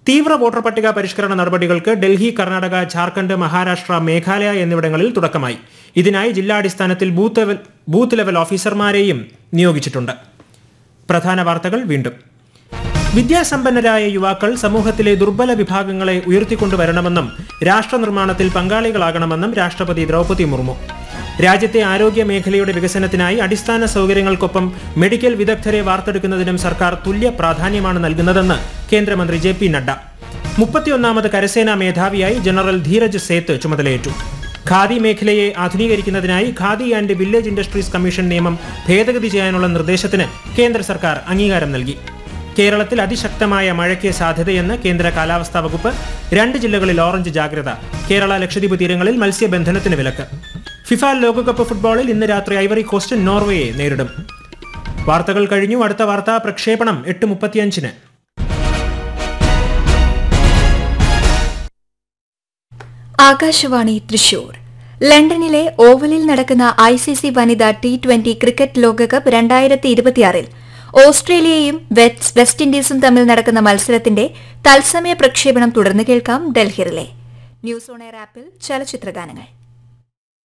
തീവ്ര വോട്ടർ പട്ടിക പരിഷ്കരണ നടപടികൾക്ക് ഡൽഹി, കർണാടക, ഝാർഖണ്ഡ്, മഹാരാഷ്ട്ര, മേഘാലയ എന്നിവിടങ്ങളിൽ തുടക്കമായി. ഇതിനായി ജില്ലാടിസ്ഥാനത്തിൽ ബൂത്ത് ലെവൽ ഓഫീസർമാരെയും നിയോഗിച്ചിട്ടുണ്ട്. പ്രധാന വാർത്തകൾ വീണ്ടും. വിദ്യാസമ്പന്നരായ യുവാക്കൾ സമൂഹത്തിലെ ദുർബല വിഭാഗങ്ങളെ ഉയർത്തിക്കൊണ്ടുവരണമെന്നും രാഷ്ട്രനിർമ്മാണത്തിൽ പങ്കാളികളാകണമെന്നും രാഷ്ട്രപതി ദ്രൗപദി മുർമു. രാജ്യത്തെ ആരോഗ്യ മേഖലയുടെ വികസനത്തിനായി അടിസ്ഥാന സൗകര്യങ്ങൾക്കൊപ്പം മെഡിക്കൽ വിദഗ്ധരെ വാർത്തെടുക്കുന്നതിനും സർക്കാർ തുല്യ പ്രാധാന്യമാണ് നൽകുന്നതെന്ന് കേന്ദ്രമന്ത്രി JP നഡ്ഡ. 31ാമത് കരസേനാ മേധാവിയായി ജനറൽ ധീരജ് സേത്ത് ചുമതലയേറ്റു. ഖാദി മേഖലയെ ആധുനീകരിക്കുന്നതിനായി khadi and village industries commission നിയമം ഭേദഗതി ചെയ്യാനുള്ള നിർദ്ദേശത്തിന് കേന്ദ്ര സർക്കാർ അംഗീകാരം നൽകി. കേരളത്തിൽ അതിശക്തമായ മഴയ്ക്ക് സാധ്യതയെന്ന് കേന്ദ്ര കാലാവസ്ഥാ വകുപ്പ്. 2 ജില്ലകളിൽ ഓറഞ്ച് ജാഗ്രത. കേരള, ലക്ഷദ്വീപ് തീരങ്ങളിൽ മത്സ്യബന്ധനത്തിന് വിലക്ക്. ഫിഫ ലോകകപ്പ് ഫുട്ബോളിൽ ഇന്ന് രാത്രി ഐവറി കോസ്റ്റ് നോർവേയെ നേരിടും. വാർത്തകൾ കഴിഞ്ഞു. അടുത്ത വാർത്താ പ്രക്ഷേപണം 8:35-ന്. ആകാശവാണി തൃശൂർ. ലണ്ടനിലെ ഓവലിൽ നടക്കുന്ന ICC വനിതാ T20 ക്രിക്കറ്റ് ലോകകപ്പ് 2026-ൽ ഓസ്ട്രേലിയയും വെസ്റ്റ് ഇൻഡീസും തമ്മിൽ നടക്കുന്ന മത്സരത്തിന്റെ തത്സമയ പ്രക്ഷേപണം തുടർന്ന് കേൾക്കാം Delhi relay. News on air ആപ്പിൽ ചലച്ചിത്രഗാനങ്ങൾ.